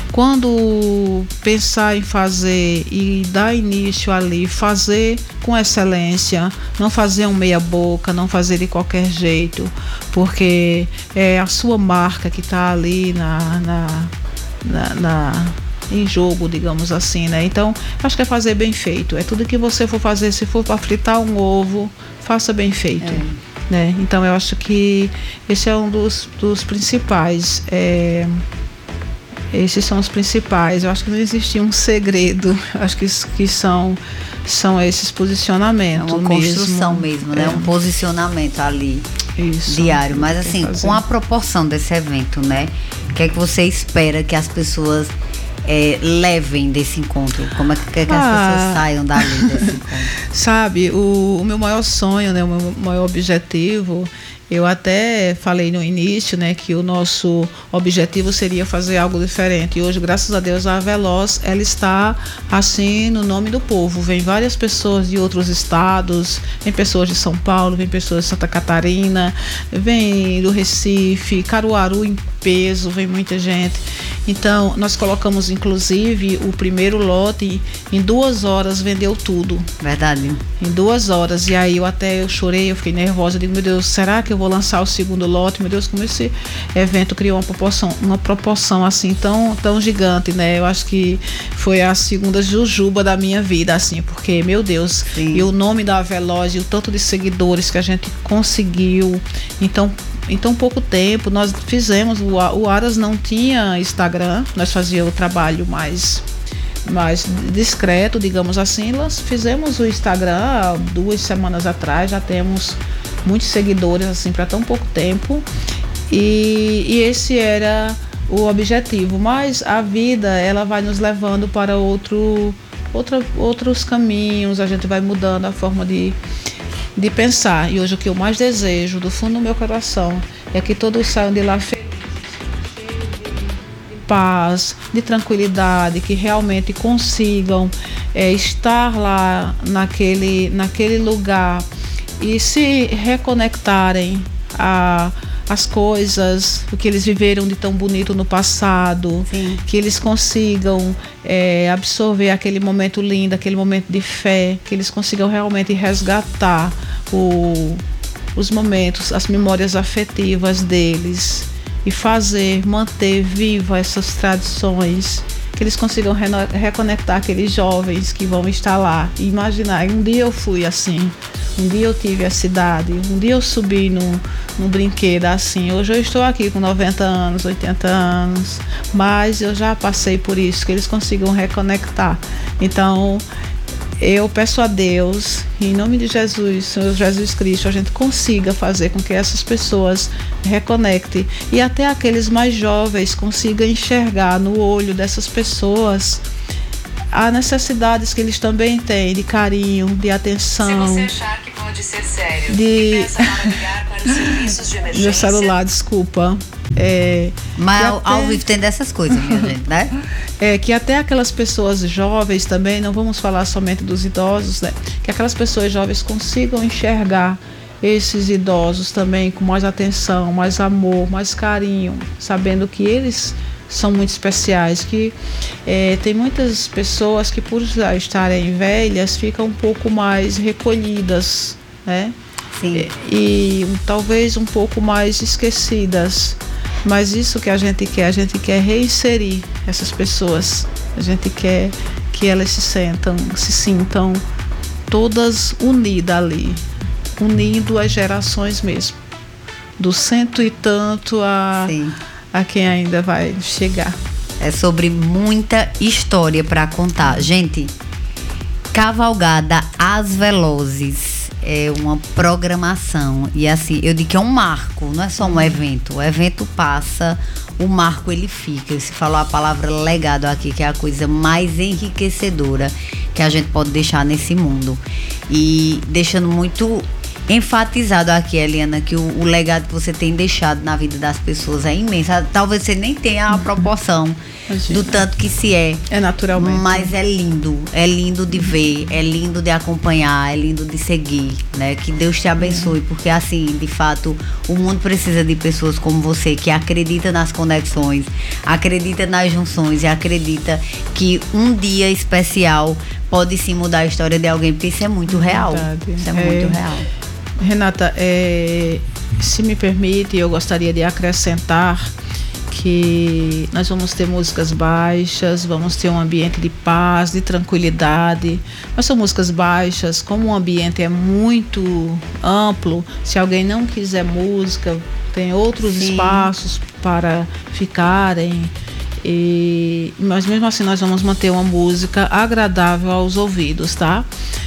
Quando pensar em fazer e dar início ali, fazer com excelência, não fazer um meia boca, não fazer de qualquer jeito, porque é a sua marca que está ali na, na, na, na, em jogo, digamos assim, né? Então, acho que é fazer bem feito. É tudo que você for fazer, se for para fritar um ovo, faça bem feito. É. Né? Então, eu acho que esse é um dos, dos principais. É, Esses são os principais. Eu acho que não existe um segredo. Acho que, que são, são esses posicionamentos. É uma construção mesmo, mesmo né? É. Um posicionamento ali. Isso, diário. Mas assim, com a proporção desse evento, né? O que é que você espera que as pessoas é, levem desse encontro? Como é que, que, é que ah, as pessoas saiam dali desse encontro? Sabe, o, o meu maior sonho, né? O meu maior objetivo. Eu até falei no início, né, que o nosso objetivo seria fazer algo diferente. E hoje, graças a Deus, a Veloz, ela está assim no nome do povo. Vem várias pessoas de outros estados, vem pessoas de São Paulo, vem pessoas de Santa Catarina, vem do Recife, Caruaru em peso, vem muita gente. Então, nós colocamos, inclusive, o primeiro lote, em duas horas vendeu tudo. Verdade. Em duas horas. E aí eu até eu chorei, eu fiquei nervosa. Eu digo, meu Deus, será que eu vou lançar o segundo lote? Meu Deus, como esse evento criou uma proporção, uma proporção assim tão, tão gigante, né? Eu acho que foi a segunda jujuba da minha vida, assim, porque, meu Deus, sim. E o nome da Veloz, e o tanto de seguidores que a gente conseguiu. Então, em tão pouco tempo, nós fizemos, o, o Aras não tinha Instagram, nós fazíamos o trabalho mais, mais discreto, digamos assim. Nós fizemos o Instagram há duas semanas atrás, já temos muitos seguidores, assim, para tão pouco tempo. E, e esse era o objetivo. Mas a vida, ela vai nos levando para outro, outra, outros caminhos, a gente vai mudando a forma de... de pensar. E hoje o que eu mais desejo do fundo do meu coração é que todos saiam de lá felizes, cheios de paz, de tranquilidade, que realmente consigam é, estar lá naquele, naquele lugar e se reconectarem a as coisas, o que eles viveram de tão bonito no passado. Sim. Que eles consigam é, absorver aquele momento lindo, aquele momento de fé, que eles consigam realmente resgatar o, os momentos, as memórias afetivas deles e fazer, manter viva essas tradições que eles consigam reno- reconectar aqueles jovens que vão estar lá. E imaginar, um dia eu fui assim, um dia eu tive a cidade, um dia eu subi num, num brinquedo assim. Hoje eu estou aqui com noventa anos, oitenta anos, mas eu já passei por isso, que eles consigam reconectar. Então, eu peço a Deus, em nome de Jesus, Senhor Jesus Cristo, a gente consiga fazer com que essas pessoas reconectem e até aqueles mais jovens consigam enxergar no olho dessas pessoas as necessidades que eles também têm de carinho, de atenção. Se você achar que pode ser sério, de... peça para ligar para os serviços de emergência. Meu celular, desculpa. É, Mas ao, até... ao vivo tem dessas coisas, minha gente, né? É, que até aquelas pessoas jovens também, não vamos falar somente dos idosos, né? Que aquelas pessoas jovens consigam enxergar esses idosos também com mais atenção, mais amor, mais carinho, sabendo que eles são muito especiais, que é, tem muitas pessoas que por já estarem velhas ficam um pouco mais recolhidas, né? Sim. E, e talvez um pouco mais esquecidas. Mas isso que a gente quer, a gente quer reinserir essas pessoas. A gente quer que elas se sentam, se sintam todas unidas ali, unindo as gerações mesmo, do cento e tanto a, a quem ainda vai chegar. É sobre muita história para contar. Gente, Cavalgada As Velozes é uma programação e assim, eu digo que é um marco, não é só um evento. O evento passa, o marco ele fica. Você falou a palavra legado aqui, que é a coisa mais enriquecedora que a gente pode deixar nesse mundo. E deixando muito enfatizado aqui, Eliana, que o, o legado que você tem deixado na vida das pessoas é imenso. Talvez você nem tenha a proporção do tanto que se é. É naturalmente. Mas é lindo, é lindo de ver, é lindo de acompanhar, é lindo de seguir, né? Que Deus te abençoe, porque assim, de fato, o mundo precisa de pessoas como você, que acredita nas conexões, acredita nas junções e acredita que um dia especial pode sim mudar a história de alguém, porque isso é muito real. Verdade. Isso é, é muito real. Renata, é, se me permite, eu gostaria de acrescentar que nós vamos ter músicas baixas, vamos ter um ambiente de paz, de tranquilidade. Mas são músicas baixas, como o ambiente é muito amplo, se alguém não quiser música, tem outros Sim. espaços para ficarem. E, mas mesmo assim nós vamos manter uma música agradável aos ouvidos, tá?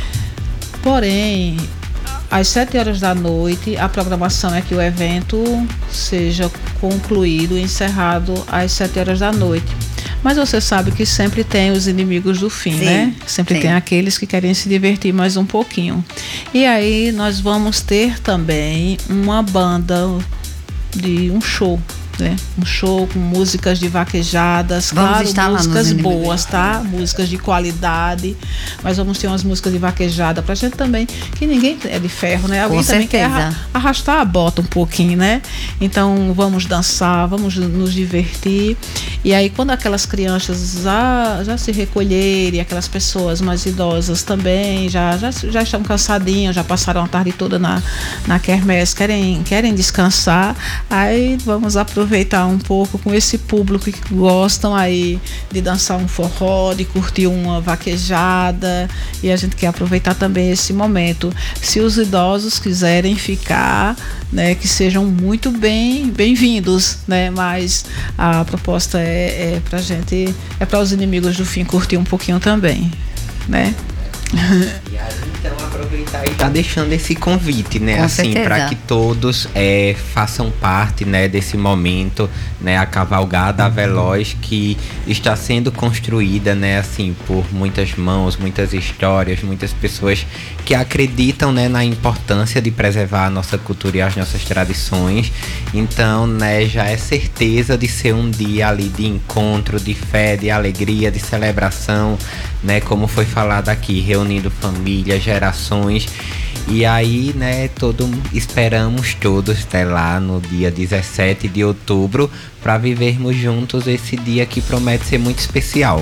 Porém, às sete horas da noite, a programação é que o evento seja concluído, encerrado às sete horas da noite. Mas você sabe que sempre tem os inimigos do fim, sim, né? Sempre sim. tem aqueles que querem se divertir mais um pouquinho. E aí nós vamos ter também uma banda de um show, né? Um show com músicas de vaquejadas, vamos claro, músicas boas, tá? Músicas de qualidade, mas vamos ter umas músicas de vaquejada pra gente também, que ninguém é de ferro, né? Alguém com também certeza. quer arrastar a bota um pouquinho, né? Então vamos dançar, vamos nos divertir. E aí quando aquelas crianças já, já se recolherem, aquelas pessoas mais idosas também já, já, já estão cansadinhas, já passaram a tarde toda na, na quermesse, querem, querem descansar, aí vamos aproveitar aproveitar um pouco com esse público que gostam aí de dançar um forró, de curtir uma vaquejada, e a gente quer aproveitar também esse momento. Se os idosos quiserem ficar, né, que sejam muito bem bem-vindos, né, mas a proposta é, é pra gente, é para os inimigos do fim curtir um pouquinho também, né? E aí, então, aproveitar e tá deixando esse convite, né, com assim, para que todos é, façam parte, né, desse momento, né, a Cavalgada Veloz, que está sendo construída, né, assim, por muitas mãos, muitas histórias, muitas pessoas que acreditam, né, na importância de preservar a nossa cultura e as nossas tradições. Então, né, já é certeza de ser um dia ali de encontro, de fé, de alegria, de celebração, né, como foi falado aqui, reunindo família, gerações. E aí, né, todo, esperamos todos até lá no dia dezessete de outubro para vivermos juntos esse dia que promete ser muito especial.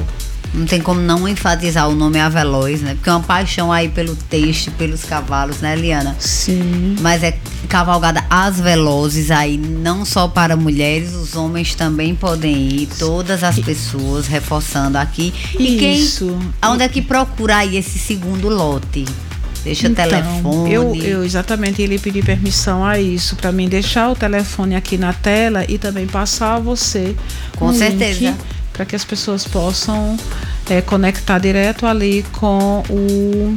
Não tem como não enfatizar o nome Aveloz, né? Porque é uma paixão aí pelo texto, pelos cavalos, né, Eliana? Sim. Mas é cavalgada às velozes aí, não só para mulheres, os homens também podem ir, todas as pessoas, reforçando aqui. E Isso. quem, aonde é que procura aí esse segundo lote? Deixa Então, o telefone. Eu, eu exatamente ele pedi permissão a isso, para mim deixar o telefone aqui na tela e também passar a você Com um certeza. para que as pessoas possam é, conectar direto ali com o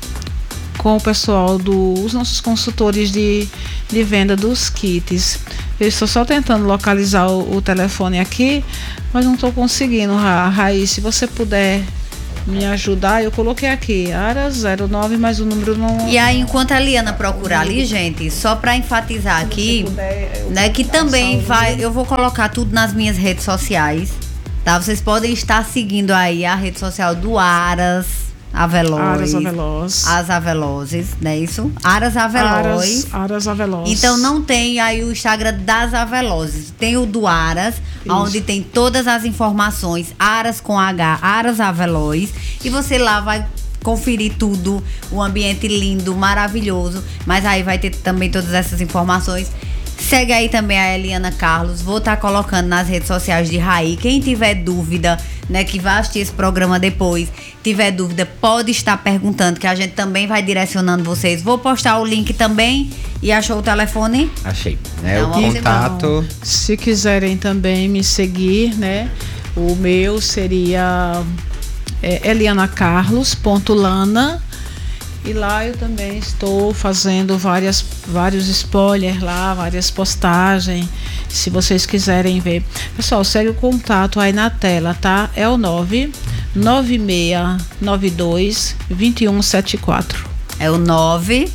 com o pessoal dos nossos consultores de, de venda dos kits. Eu estou só tentando localizar o, o telefone aqui, mas não estou conseguindo, Ra, Raí, se você puder me ajudar, eu coloquei aqui, área zero nove, mas o número não... E aí, enquanto a Eliana procurar ali, gente, só para enfatizar aqui, né, que também vai, eu vou colocar tudo nas minhas redes sociais, tá? Vocês podem estar seguindo aí a rede social do Aras Aveloz. Aras Aveloz. As Avelozes, não é isso? Aras Aveloz. Aras, Aras Aveloz. Então não tem aí o Instagram das Avelozes, tem o do Aras, Isso. onde tem todas as informações, Aras com H, Aras Aveloz, e você lá vai conferir tudo, o ambiente lindo, maravilhoso, mas aí vai ter também todas essas informações. Segue aí também a Eliana Carlos, vou estar colocando nas redes sociais de Raí. Quem tiver dúvida, né, que vai assistir esse programa depois, tiver dúvida, pode estar perguntando, que a gente também vai direcionando vocês. Vou postar o link também. E achou o telefone? Achei. Né? Então, O vamos contato. Então, se quiserem também me seguir, né? O meu seria é, eliana carlos ponto lana. E lá eu também estou fazendo várias, vários spoilers lá, várias postagens, se vocês quiserem ver. Pessoal, segue o contato aí na tela, tá? É o nove nove seis nove dois dois um sete quatro. É o nove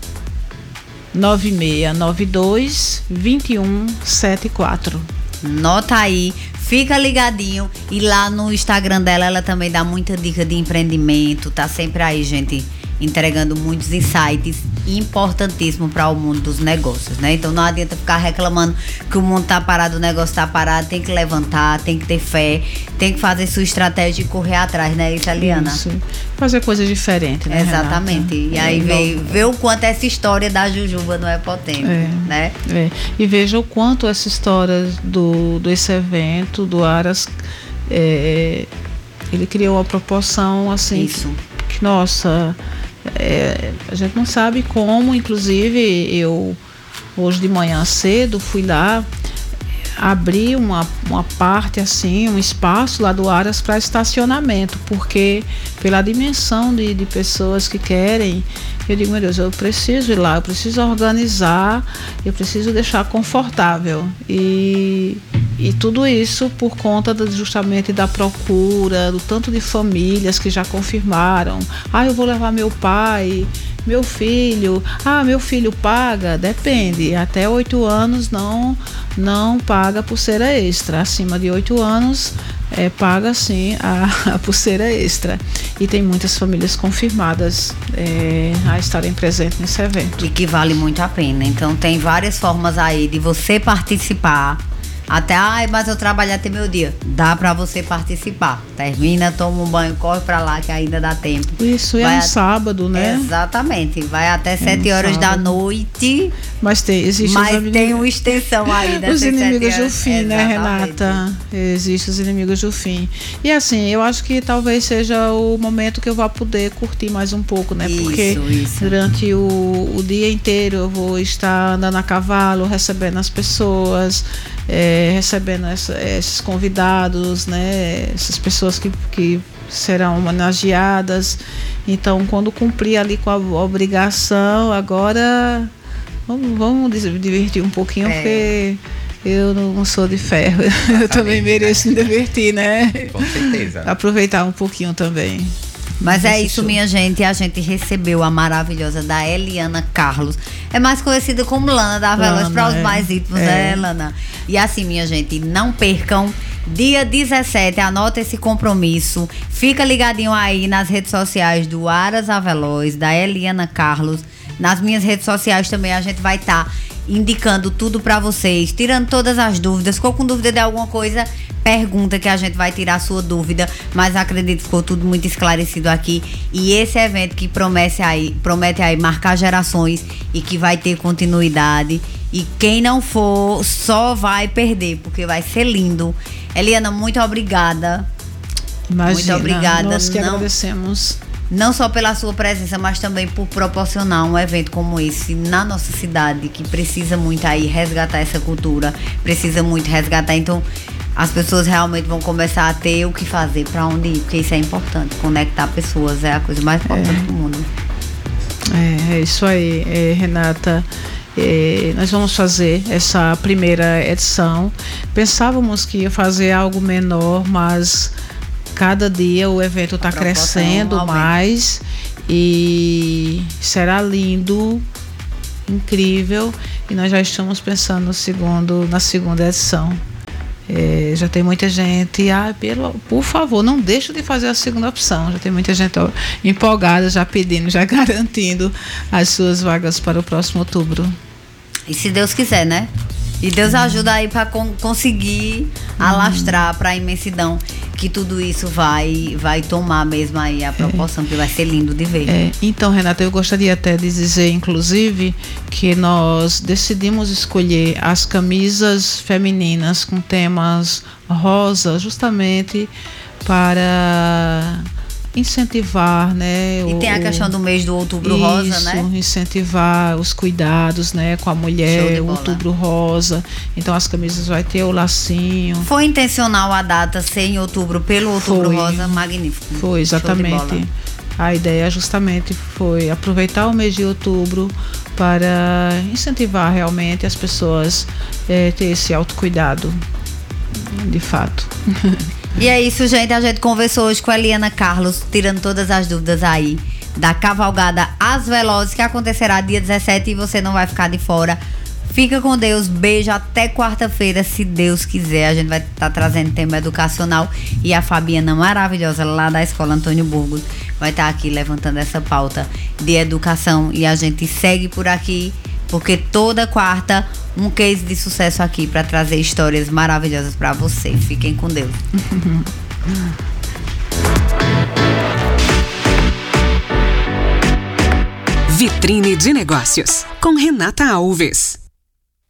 nove seis nove dois dois um sete quatro. Nota aí, fica ligadinho. E lá no Instagram dela, ela também dá muita dica de empreendimento. Tá sempre aí, gente, entregando muitos insights importantíssimos para o mundo dos negócios, né? Então não adianta ficar reclamando que o mundo tá parado, o negócio tá parado. Tem que levantar, tem que ter fé, tem que fazer sua estratégia e correr atrás, né, isso, Eliana? Isso. Fazer coisa diferente, né, Exatamente. Renata? E aí É, ver, ver o quanto essa história da Jujuba não é potente, É. né? É. E veja o quanto essa história do, desse evento, do Aras, é, ele criou uma proporção assim. Isso. Que, nossa, é, a gente não sabe como. Inclusive, eu hoje de manhã cedo fui lá abrir uma, uma parte assim, um espaço lá do Aras para estacionamento, porque pela dimensão de, de pessoas que querem, eu digo, meu Deus, eu preciso ir lá, eu preciso organizar, eu preciso deixar confortável. E, e tudo isso por conta do, justamente da procura, do tanto de famílias que já confirmaram. Ah, eu vou levar meu pai, meu filho. Ah, meu filho paga? Depende. Até oito anos não, não paga pulseira extra. Acima de oito anos é, paga sim a, a pulseira extra. E tem muitas famílias confirmadas é, a estarem presentes nesse evento. E que vale muito a pena. Então tem várias formas aí de você participar. Até, ai, mas eu trabalho até meu dia. Dá pra você participar. Termina, toma um banho, corre pra lá que ainda dá tempo. Isso, é Vai um a- sábado, né? Exatamente. Vai até sete um horas da sábado. noite. Mas tem, existe Mas os tem uma extensão aí dessas os inimigos sete do horas. fim, né, Exatamente. Renata? Existem os inimigos do fim. E assim, eu acho que talvez seja o momento que eu vá poder curtir mais um pouco, né? Isso, Porque isso. durante o, o dia inteiro eu vou estar andando a cavalo, recebendo as pessoas, é, recebendo essa- esses convidados, né? Essas pessoas que, que serão homenageadas. Então, quando cumprir ali com a obrigação, agora vamos, vamos dis- divertir um pouquinho, É. porque eu não sou de ferro. Eu também mereço me divertir, né? Com certeza. Aproveitar um pouquinho também. Mas é Esse isso, show. minha gente. A gente recebeu a maravilhosa da Eliana Carlos. É mais conhecida como Lana da Veloz Lana, para os é. mais íntimos, É. né, Lana? E assim, minha gente, não percam. Dia dezessete, anota esse compromisso. Fica ligadinho aí nas redes sociais do Aras Aveloz, da Eliana Carlos. Nas minhas redes sociais também a gente vai estar indicando tudo pra vocês, tirando todas as dúvidas. Ficou com dúvida de alguma coisa? pergunta que a gente vai tirar a sua dúvida, mas acredito que ficou tudo muito esclarecido aqui. E esse evento que promete aí, promete aí marcar gerações e que vai ter continuidade. E quem não for só vai perder, porque vai ser lindo. Eliana, muito obrigada. Imagina, muito obrigada. Nós que não, agradecemos. Não só pela sua presença, mas também por proporcionar um evento como esse na nossa cidade, que precisa muito aí resgatar essa cultura, precisa muito resgatar. Então, as pessoas realmente vão começar a ter o que fazer, para onde ir, porque isso é importante. Conectar pessoas é a coisa mais importante é. do mundo. É, é isso aí, é, Renata. É, nós vamos fazer essa primeira edição. Pensávamos que ia fazer algo menor, mas cada dia o evento está crescendo mais e será lindo, incrível. E nós já estamos pensando no segundo, na segunda edição. É, já tem muita gente, ah, pelo, por favor, não deixe de fazer a segunda opção. Já tem muita gente ó, empolgada, já pedindo, já garantindo as suas vagas para o próximo outubro. E se Deus quiser, né? E Deus hum. ajuda aí para con- conseguir hum. alastrar para a imensidão que tudo isso vai, vai tomar mesmo aí a proporção, é. que vai ser lindo de ver. É. Então, Renata, eu gostaria até de dizer, inclusive, que nós decidimos escolher as camisas femininas com temas rosa justamente para incentivar, né? E o, tem a questão do mês do Outubro isso, Rosa, né? Incentivar os cuidados, né, com a mulher, o Outubro Rosa. Então as camisas vai ter o lacinho. Foi intencional a data ser em outubro pelo Outubro foi, Rosa, magnífico. Foi, exatamente. A ideia justamente foi aproveitar o mês de outubro para incentivar realmente as pessoas a é, ter esse autocuidado, de fato. E é isso, gente. A gente conversou hoje com a Eliana Carlos, tirando todas as dúvidas aí da cavalgada As Velozes, que acontecerá dia dezessete e você não vai ficar de fora. Fica com Deus, beijo, até quarta-feira, se Deus quiser. A gente vai estar tá trazendo tema educacional e a Fabiana maravilhosa lá da Escola Antônio Burgos vai estar tá aqui levantando essa pauta de educação e a gente segue por aqui, porque toda quarta um case de sucesso aqui para trazer histórias maravilhosas para você. Fiquem com Deus. Vitrine de Negócios, com Renata Alves.